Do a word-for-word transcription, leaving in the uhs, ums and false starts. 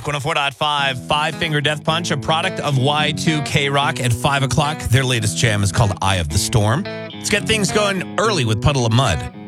one oh four point five, Five Finger Death Punch, a product of Y two K Rock at five o'clock. Their latest jam is called Eye of the Storm. Let's get things going early with Puddle of Mud.